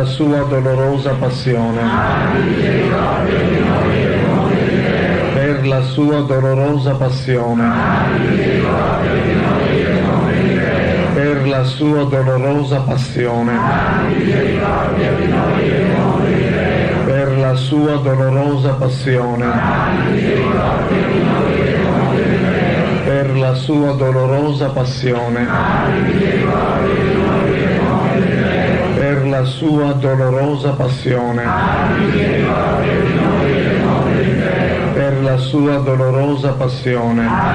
sua dolorosa passione, per la sua dolorosa passione, per la sua dolorosa passione, per la sua dolorosa passione, per la sua dolorosa passione, per la sua dolorosa passione, per la sua dolorosa passione,